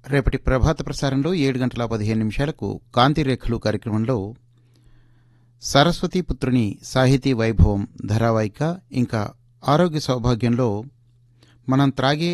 రేపటి ప్రభాత ప్రసారంలో 7:15 కాంతి రేఖలు కార్యక్రమంలో సరస్వతీ పుత్రుని సాహితీ వైభవం ధారావాహిక, ఇంకా ఆరోగ్య సౌభాగ్యంలో మనం త్రాగే